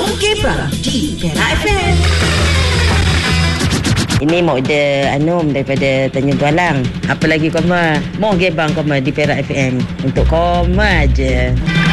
Gebang di Perak FM. Ini mau de Anum daripada Tanjung Tualang. Apa lagi koma? Mau Gebang koma di Perak FM. Untuk koma aje.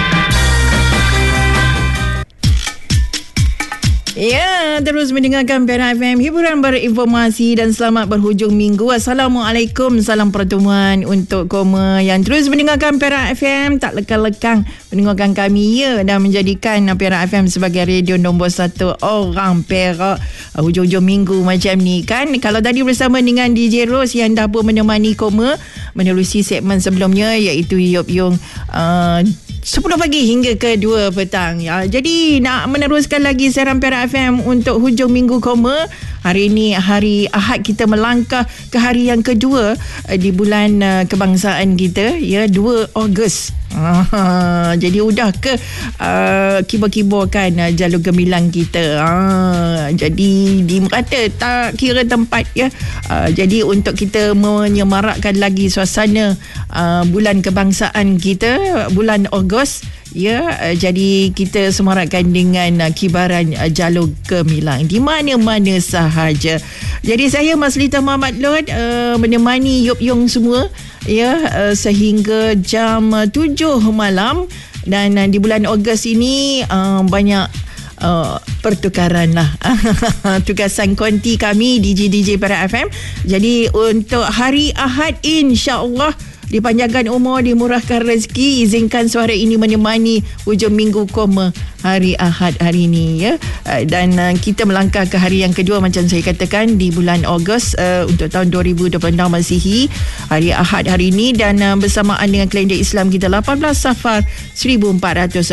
Ya, terus mendengarkan Perak FM, hiburan berinformasi dan selamat berhujung minggu. Assalamualaikum, salam pertemuan untuk koma yang terus mendengarkan Perak FM, tak lekang-lekang mendengarkan kami dan menjadikan Perak FM sebagai radio nombor 1 orang Perak hujung-hujung minggu macam ni kan. Kalau tadi bersama dengan DJ Ros yang dah pun menemani koma menerusi segmen sebelumnya iaitu Yop Yung 10 pagi hingga ke 2 petang. Jadi nak meneruskan lagi siaran Perak FM untuk hujung minggu koma. Hari ini hari Ahad, kita melangkah ke hari yang kedua di bulan kebangsaan kita, 2 Ogos. Jadi udah ke kibor-kiborkan jalur gemilang kita. Jadi di Merata tak kira tempat jadi untuk kita menyemarakkan lagi suasana bulan kebangsaan kita, bulan Ogos. Jadi kita semarakkan dengan kibaran jalur gemilang di mana-mana sahaja. Jadi saya Maslita Muhammad Lod menemani Yop Yung semua sehingga jam 7 malam. Dan di bulan Ogos ini banyak pertukaran lah tugasan konti kami DJ Perak FM. Jadi untuk hari Ahad, insya-Allah dipanjangkan umur, dimurahkan rezeki, izinkan suara ini menemani hujung minggu koma hari Ahad hari ini dan kita melangkah ke hari yang kedua macam saya katakan di bulan Ogos untuk tahun 2026 Masihi, hari Ahad hari ini, dan bersamaan dengan kalender Islam kita 18 Safar 1448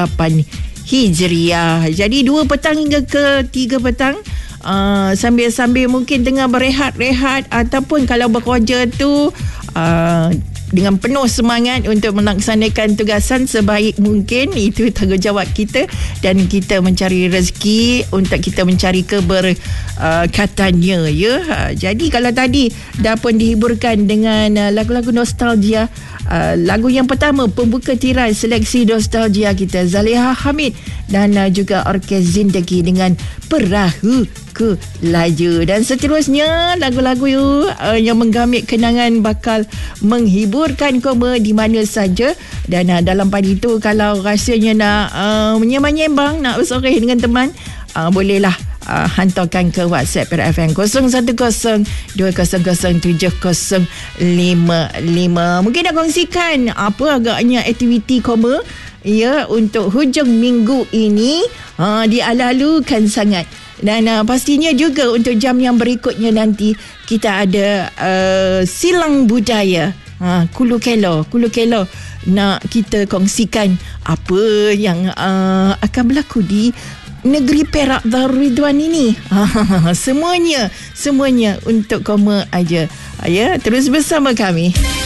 Hijriah. Jadi 2 petang hingga ke 3 petang sambil-sambil mungkin tengah berehat-rehat ataupun kalau bekerja tu dengan penuh semangat untuk melaksanakan tugasan sebaik mungkin. Itu tanggungjawab kita dan kita mencari rezeki untuk kita mencari keberkatannya Jadi kalau tadi dah pun dihiburkan dengan lagu-lagu nostalgia, lagu yang pertama pembuka tirai seleksi nostalgia kita Zaliha Hamid dan juga Orkes Zindagi dengan Perahu Ku Laju, dan seterusnya lagu-lagu yang menggamit kenangan bakal menghiburkan koma di mana saja. Dan dalam pagi itu kalau rasanya nak menyembang-nyembang, nak bersoreh dengan teman, bolehlah hantarkan ke WhatsApp Perak FM 0102007055. Mungkin nak kongsikan apa agaknya aktiviti koma untuk hujung minggu ini. Dialalukan sangat. Dan pastinya juga untuk jam yang berikutnya nanti kita ada silang budaya Kulu Kelo nak kita kongsikan apa yang akan berlaku di negeri Perak Darul Ridwan ini. Semuanya untuk koma aja. Terus bersama kami.